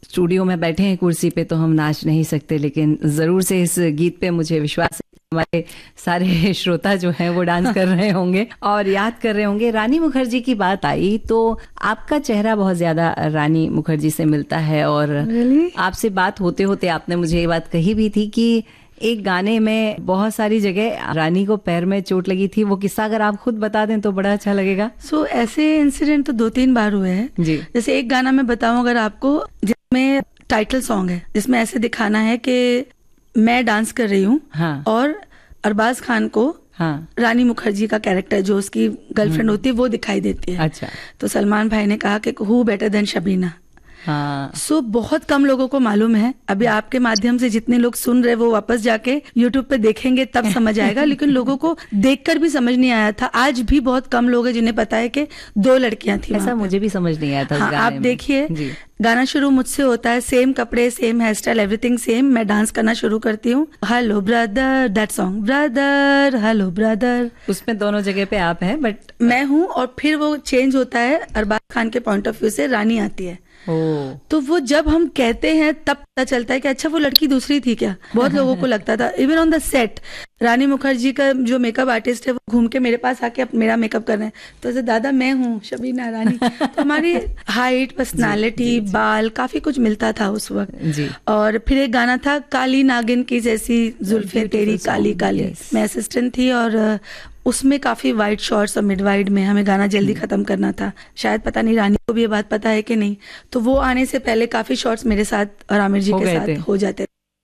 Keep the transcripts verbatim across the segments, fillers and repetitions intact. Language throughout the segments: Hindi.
स्टूडियो में बैठे हैं कुर्सी पे तो हम नाच नहीं सकते, लेकिन जरूर से इस गीत पे मुझे विश्वास है हमारे सारे श्रोता जो हैं वो डांस कर रहे होंगे और याद कर रहे होंगे। रानी मुखर्जी की बात आई तो आपका चेहरा बहुत ज्यादा रानी मुखर्जी से मिलता है और really? आपसे बात होते होते आपने मुझे ये बात कही भी थी कि एक गाने में बहुत सारी जगह रानी को पैर में चोट लगी थी। वो किस्सा अगर आप खुद बता दें तो बड़ा अच्छा लगेगा। सो so, ऐसे इंसिडेंट तो दो तीन बार हुए हैं जी। जैसे एक गाना मैं बताऊं अगर आपको, जिसमें टाइटल सॉन्ग है, जिसमें ऐसे दिखाना है कि मैं डांस कर रही हूँ हाँ। और अरबाज खान को हाँ। रानी मुखर्जी का कैरेक्टर जो उसकी गर्लफ्रेंड होती है वो दिखाई देती है। अच्छा। तो सलमान भाई ने कहा कि हु बेटर देन शबीना। हाँ। सो so, बहुत कम लोगों को मालूम है। अभी आपके माध्यम से जितने लोग सुन रहे वो वापस जाके यूट्यूब पे देखेंगे तब समझ आएगा, लेकिन लोगों को देखकर भी समझ नहीं आया था। आज भी बहुत कम लोग हैं जिन्हें पता है कि दो लड़कियां थी। ऐसा मुझे भी समझ नहीं आया था। हाँ, आप देखिए गाना शुरू मुझसे होता है, सेम कपड़े, same here style, everything same. मैं डांस करना शुरू करती हूँ, hello brother, that song, brother hello brother, उसमें दोनों जगह पे आप हैं बट मैं हूँ। और फिर वो चेंज होता है, अरबाज खान के पॉइंट ऑफ व्यू से रानी आती है। Oh. तो वो जब हम कहते हैं तब पता चलता है कि अच्छा वो लड़की दूसरी थी क्या। बहुत लोगों को लगता था, इवन ऑन द सेट रानी मुखर्जी का जो मेकअप आर्टिस्ट है वो घूम के मेरे पास आके मेरा मेकअप कर रहे हैं, तो ऐसे दादा मैं हूँ शबीना रानी। तो हमारी हाइट, पर्सनालिटी, बाल, काफी कुछ मिलता था उस वक्त जी। और फिर एक गाना था काली नागिन की जैसी जुल्फे तेरी काली काली, yes. मैं असिस्टेंट थी और उसमें काफी वाइड शॉर्ट्स और मिड वाइड में हमें गाना जल्दी खत्म करना था। शायद पता नहीं रानी को भी ये बात पता है कि नहीं, तो वो आने से पहले काफी शॉर्ट्स मेरे साथ और आमिर जी के साथ हो जाते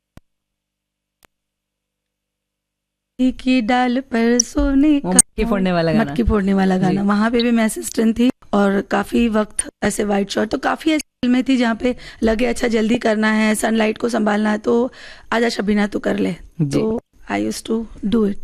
थे। की डाल पर सोने का मटकी फोड़ने वाला गाना, मटकी फोड़ने वाला गाना, वहां पे भी मैं असिस्टेंट थी और काफी वक्त ऐसे वाइड शॉट। तो काफी ऐसी फिल्में थी जहाँ पे लगे अच्छा जल्दी करना है, सनलाइट को संभालना है, तो आजा शबीना तू कर ले, तो I used to do it.